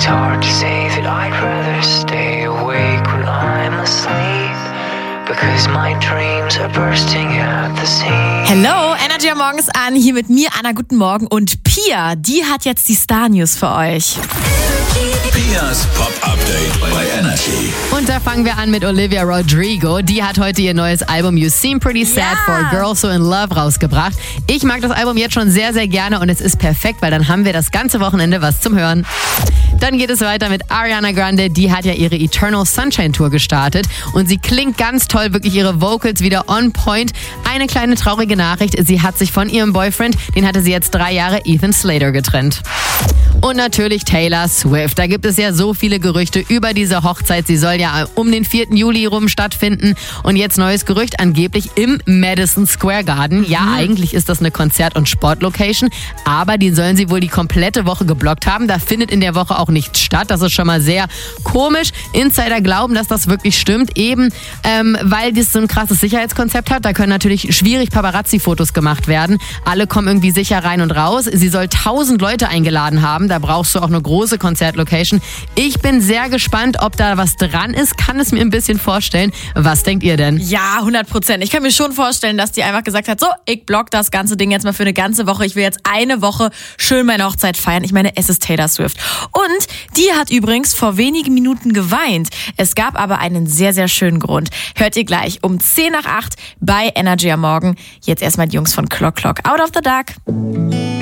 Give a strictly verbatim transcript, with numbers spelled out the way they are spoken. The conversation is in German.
It's hard to say that I'd rather stay awake when I'm asleep, because my dreams are bursting at the seams. Hello, Energy am Morgens an, hier mit mir, Anna, guten Morgen. Und Pia, die hat jetzt die Star-News für euch. Pias Pop-Update bei Energy. Und da fangen wir an mit Olivia Rodrigo. Die hat heute ihr neues Album You Seem Pretty Sad Ja. for a Girl So in Love rausgebracht. Ich mag das Album jetzt schon sehr, sehr gerne und es ist perfekt, weil dann haben wir das ganze Wochenende was zum Hören. Dann geht es weiter mit Ariana Grande. Die hat ja ihre Eternal Sunshine Tour gestartet und sie klingt ganz toll, wirklich ihre Vocals wieder on point. Eine kleine traurige Nachricht, sie hat sich von ihrem Boyfriend, den hatte sie jetzt drei Jahre, Ethan Slater, getrennt. Und natürlich Taylor Swift. Da gibt es ja so viele Gerüchte über diese Hochzeit. Sie soll ja um den vierten Juli rum stattfinden. Und jetzt neues Gerücht, angeblich im Madison Square Garden. Ja, Mhm. eigentlich ist das eine Konzert- und Sportlocation. Aber die sollen sie wohl die komplette Woche geblockt haben. Da findet in der Woche auch nichts statt. Das ist schon mal sehr komisch. Insider glauben, dass das wirklich stimmt. Eben, ähm, weil das so ein krasses Sicherheitskonzept hat. Da können natürlich schwierig Paparazzi-Fotos gemacht werden. Alle kommen irgendwie sicher rein und raus. Sie soll tausend Leute eingeladen haben. Da brauchst du auch eine große Konzertlocation. Ich bin sehr gespannt, ob da was dran ist. Kann es mir ein bisschen vorstellen. Was denkt ihr denn? Ja, hundert Prozent. Ich kann mir schon vorstellen, dass die einfach gesagt hat, so, ich block das ganze Ding jetzt mal für eine ganze Woche. Ich will jetzt eine Woche schön meine Hochzeit feiern. Ich meine, es ist Taylor Swift. Und die hat übrigens vor wenigen Minuten geweint. Es gab aber einen sehr, sehr schönen Grund. Hört ihr gleich um zehn nach acht bei Energy am Morgen. Jetzt erstmal die Jungs von Clock Clock. Out of the Dark.